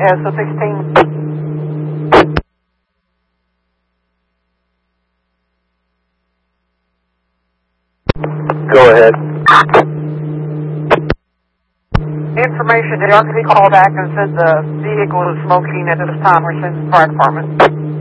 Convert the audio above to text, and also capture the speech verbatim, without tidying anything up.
S O sixteen. Go ahead. Information, the R C call back and said the vehicle is smoking at this time. We're sending the fire department.